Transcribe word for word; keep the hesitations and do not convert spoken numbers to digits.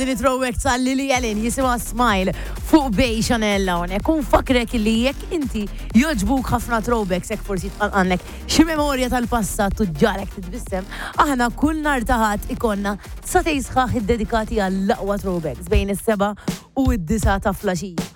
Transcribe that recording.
din it-throwback ta' Lily Allen jisimha Smile fuq Bej Chanel hawnhekk. Kun fakrek li jekk inti joġbuk ħafna throwbacks hekk forsi tqanqanlek xi memorja tal-passat tuġġalek titbissem, aħna kull nhar ta' ħadd ikonna satej sħaħ iddedikati għall-aqwa throwbacks bejn is-seba' u d-disa ta' flaxija.